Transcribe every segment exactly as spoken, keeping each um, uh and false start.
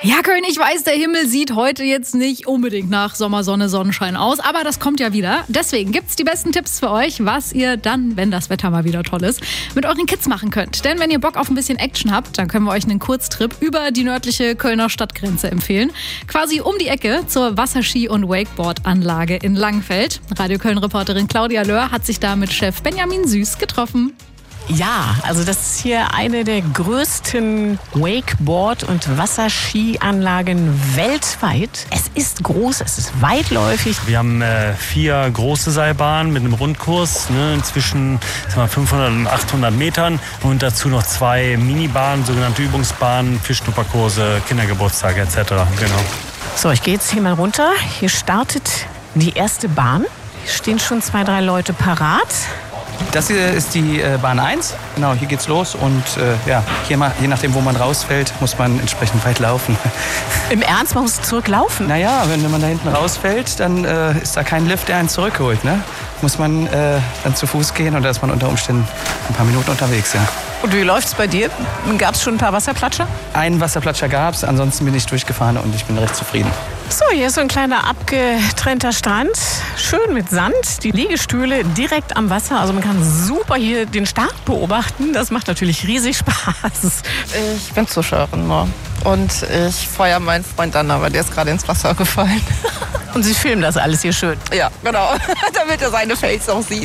Ja, Köln, ich weiß, der Himmel sieht heute jetzt nicht unbedingt nach Sommersonne, Sonnenschein aus, aber das kommt ja wieder. Deswegen gibt's die besten Tipps für euch, was ihr dann, wenn das Wetter mal wieder toll ist, mit euren Kids machen könnt. Denn wenn ihr Bock auf ein bisschen Action habt, dann können wir euch einen Kurztrip über die nördliche Kölner Stadtgrenze empfehlen. Quasi um die Ecke zur Wasserski- und Wakeboard-Anlage in Langenfeld. Radio Köln-Reporterin Claudia Löhr hat sich da mit Chef Benjamin Süß getroffen. Ja, also das ist hier eine der größten Wakeboard- und Wasserskianlagen weltweit. Es ist groß, es ist weitläufig. Wir haben äh, vier große Seilbahnen mit einem Rundkurs, ne, inzwischen fünfhundert und achthundert Metern und dazu noch zwei Minibahnen, sogenannte Übungsbahnen für Schnupperkurse, Kindergeburtstage et cetera. Genau. So, ich gehe jetzt hier mal runter. Hier startet die erste Bahn. Hier stehen schon zwei, drei Leute parat. Das hier ist die äh, Bahn eins. Genau, hier geht's los. Und äh, ja, hier mal, je nachdem, wo man rausfällt, muss man entsprechend weit laufen. Im Ernst, man muss zurücklaufen? Naja, wenn, wenn man da hinten rausfällt, dann äh, ist da kein Lift, der einen zurückholt. Ne? Muss man äh, dann zu Fuß gehen und da ist man unter Umständen ein paar Minuten unterwegs. Ja. Und wie läuft's bei dir? Gab es schon ein paar Wasserplatscher? Einen Wasserplatscher gab's, ansonsten bin ich durchgefahren und ich bin recht zufrieden. So, hier ist so ein kleiner abgetrennter Strand. Schön mit Sand, die Liegestühle direkt am Wasser. Also man kann super hier den Start beobachten. Das macht natürlich riesig Spaß. Ich bin Zuschauerin nur. Und ich feuer meinen Freund an, aber der ist gerade ins Wasser gefallen. Und Sie filmen das alles hier schön? Ja, genau. Damit er seine Face auch sieht.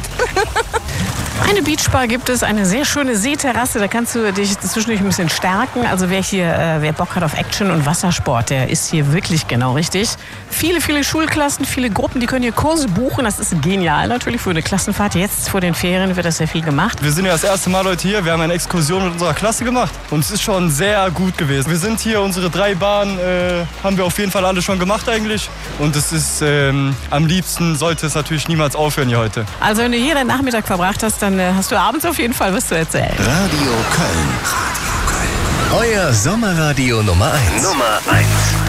Eine Beachbar gibt es, eine sehr schöne Seeterrasse, da kannst du dich zwischendurch ein bisschen stärken. Also wer hier, äh, wer Bock hat auf Action und Wassersport, der ist hier wirklich genau richtig. Viele, viele Schulklassen, viele Gruppen, die können hier Kurse buchen. Das ist genial natürlich für eine Klassenfahrt. Jetzt vor den Ferien wird das sehr viel gemacht. Wir sind ja das erste Mal heute hier. Wir haben eine Exkursion mit unserer Klasse gemacht und es ist schon sehr gut gewesen. Wir sind hier, unsere drei Bahnen äh, haben wir auf jeden Fall alle schon gemacht eigentlich. Und es ist ähm, am liebsten sollte es natürlich niemals aufhören hier heute. Also wenn du hier deinen Nachmittag verbracht hast, dann hast du abends auf jeden Fall was zu erzählen. Radio Köln. Radio Köln. Euer Sommerradio Nummer eins. Nummer eins.